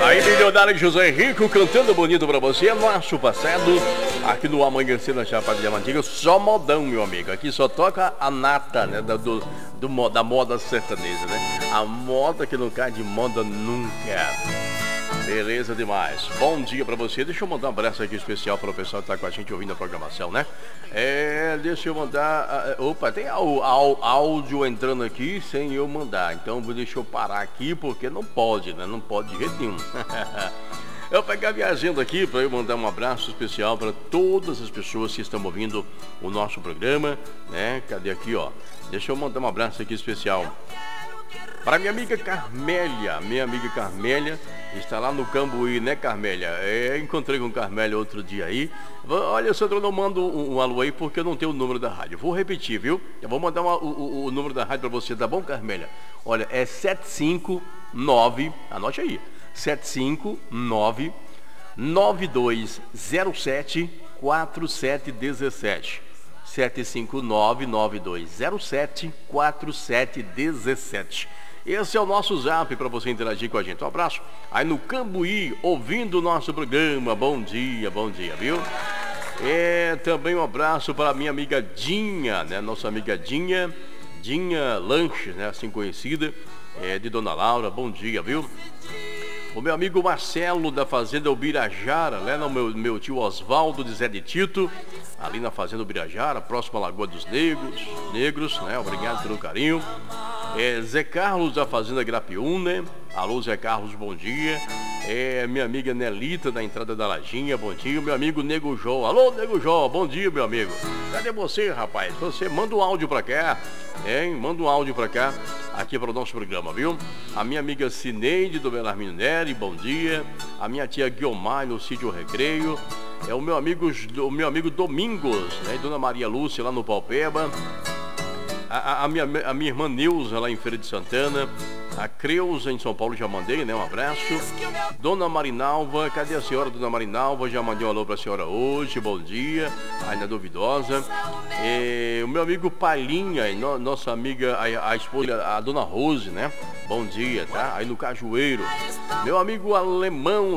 Aí, milionário José Rico cantando bonito pra você. Nosso passado, aqui no Amanhecer na Chapada Diamantina, só modão, meu amigo. Aqui só toca a nata, né, da moda sertaneja, né? A moda que não cai de moda nunca. Beleza demais. Bom dia pra você. Deixa eu mandar um abraço aqui especial para o pessoal que tá com a gente ouvindo a programação, né? Deixa eu mandar... Opa, tem áudio entrando aqui sem eu mandar. Então deixa eu parar aqui porque não pode, né? Não pode de jeito nenhum. Eu pegar minha agenda aqui para eu mandar um abraço especial para todas as pessoas que estão ouvindo o nosso programa, né? Cadê aqui, ó? Deixa eu mandar um abraço aqui especial para minha amiga Carmélia. Minha amiga Carmélia está lá no Cambuí, né, Carmélia? Encontrei com Carmélia outro dia aí. Olha, Sandro, eu não mando um alô aí porque eu não tenho o número da rádio. Vou repetir, viu? Eu vou mandar o número da rádio para você, tá bom, Carmélia? Olha, é 759, anote aí, 759 9207 4717. 759-9207-4717. Esse é o nosso zap para você interagir com a gente. Um abraço aí no Cambuí, ouvindo o nosso programa. Bom dia, viu? Também um abraço para a minha amiga Dinha, né? Nossa amiga Dinha Lanches, né? Assim conhecida, de Dona Laura. Bom dia, viu? O meu amigo Marcelo da Fazenda Ubirajara, né? Meu tio Osvaldo de Zé de Tito, ali na Fazenda Ubirajara, próximo à Lagoa dos Negros, né? Obrigado pelo carinho. Zé Carlos da Fazenda Grapiúna. Alô, Zé Carlos, bom dia. Minha amiga Nelita da entrada da Lajinha, bom dia. Meu amigo Nego Jó. Alô, Nego Jó, bom dia, meu amigo. Cadê você, rapaz? Você manda um áudio pra cá, manda um áudio pra cá, aqui para o nosso programa, viu? A minha amiga Cineide do Belarmino Neri, bom dia. A minha tia Guiomar no Sítio Recreio. O meu amigo Domingos, né? Dona Maria Lúcia lá no Paupeba. A minha irmã Neuza lá em Feira de Santana. A Creuza em São Paulo, já mandei, né? Um abraço. Dona Marinalva, cadê a senhora, Dona Marinalva? Já mandei um alô pra senhora hoje, bom dia. Ainda duvidosa. O meu amigo Palhinha, nossa amiga, a esposa, a Dona Rose, né? Bom dia, tá? Aí no Cajueiro. Meu amigo Alemão